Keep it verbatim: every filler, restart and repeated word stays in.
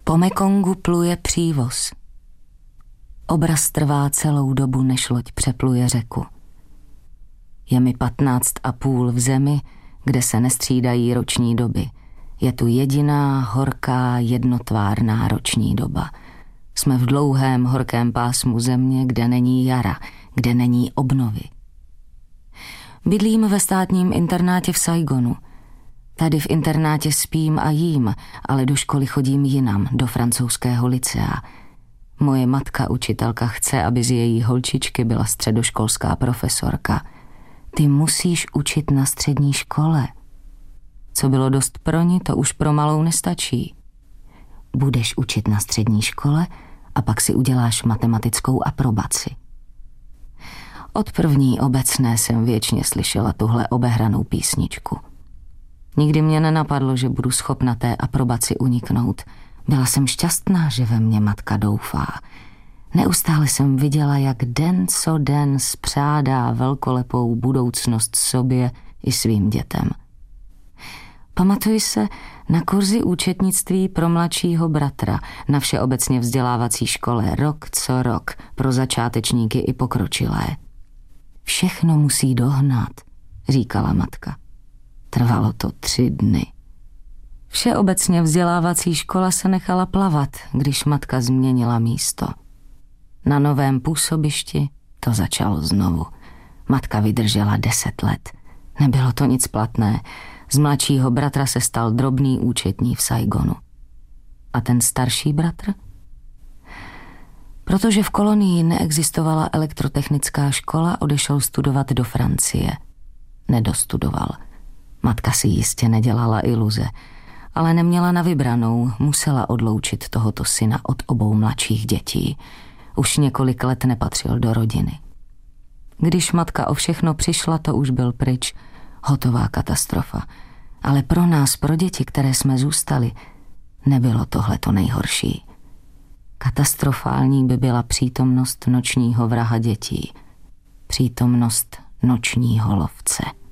Po Mekongu pluje přívoz. Obraz trvá celou dobu, než loď přepluje řeku. Je mi patnáct a půl v zemi, kde se nestřídají roční doby. Je tu jediná, horká, jednotvárná roční doba. Jsme v dlouhém, horkém pásmu země, kde není jara, kde není obnovy. Bydlím ve státním internátě v Saigonu. Tady v internátě spím a jím, ale do školy chodím jinam, do francouzského lycea. Moje matka, učitelka, chce, aby z její holčičky byla středoškolská profesorka. Ty musíš učit na střední škole. Co bylo dost pro ní, to už pro malou nestačí. Budeš učit na střední škole a pak si uděláš matematickou aprobaci. Od první obecné jsem věčně slyšela tuhle obehranou písničku. Nikdy mě nenapadlo, že budu schopna té aprobaci uniknout. Byla jsem šťastná, že ve mně matka doufá. Neustále jsem viděla, jak den co den spřádá velkolepou budoucnost sobě i svým dětem. Pamatuji se na kurzy účetnictví pro mladšího bratra na všeobecně vzdělávací škole rok co rok pro začátečníky i pokročilé. Všechno musí dohnat, říkala matka. Trvalo to tři dny. Všeobecně vzdělávací škola se nechala plavat, když matka změnila místo. Na novém působišti to začalo znovu. Matka vydržela deset let. Nebylo to nic platné. Z mladšího bratra se stal drobný účetní v Saigonu. A ten starší bratr? Protože v kolonii neexistovala elektrotechnická škola, odešel studovat do Francie. Nedostudoval. Matka si jistě nedělala iluze, ale neměla na vybranou, musela odloučit tohoto syna od obou mladších dětí. Už několik let nepatřil do rodiny. Když matka o všechno přišla, to už byl pryč, hotová katastrofa. Ale pro nás, pro děti, které jsme zůstali, nebylo tohle to nejhorší. Katastrofální by byla přítomnost nočního vraha dětí. Přítomnost nočního lovce.